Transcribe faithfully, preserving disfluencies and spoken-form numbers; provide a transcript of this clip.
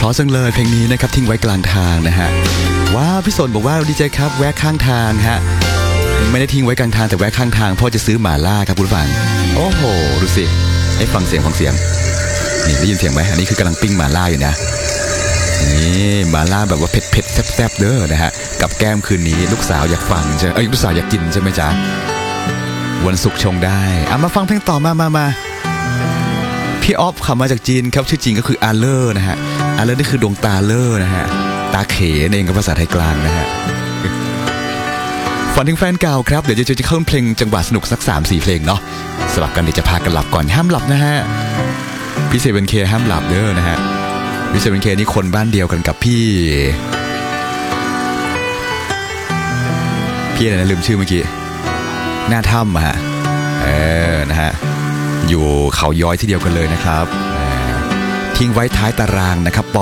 อจังเลยเพลงนี้นะครับทิ้งไว้กลางทางนะฮะว้าวพี่สนบอกว่าดีใจครับแวะข้างทางฮะไม่ได้ทิ้งไว้กลางทางแต่แวะข้างทางพ่อจะซื้อหม่าล่าครับคุณผู้ฟังโอ้โหดูสิให้ฟังเสียงฟังเสียงนี่ได้ยินเสียงไหมอันนี้คือกำลังปิ้งหม่าล่าอยู่นะนี่หม่าล่าแบบว่าเผ็ดเผ็ดแซ่บๆเด้อนะฮะกับแก้มคืนนี้ลูกสาวอยากฟังใช่เอ้ยลูกสาวอยากกินใช่ไหมจ๊ะวันศุกร์ชงได้อ่ะมาฟังเพลงต่อมามามาพี่ออฟขับมาจากจีนครับชื่อจริงก็คืออาเลอร์นะฮะอาเลอร์นี่คือดวงตาเลอร์นะฮะตาเขนเองกับภาษาไทยกลางนะฮะฝันถึงแฟนเก่าครับเดี๋ยวจะจะเข้าเพลงจังหวะสนุกสัก สามสี่ เพลงเนาะสลับกันเดี๋ยวจะพากันหลับก่อนห้ามหลับนะฮะพี่เซเว่นเคห้ามหลับเด้อนะฮะพี่เซเว่นเคนี่คนบ้านเดียวกันกับพี่พี่อะไรนะลืมชื่อเมื่อกี้หน้าถ้ำอะฮะเออนะฮะอยู่เขาย้อยที่เดียวกันเลยนะครับทิ้งไว้ท้ายตารางนะครับ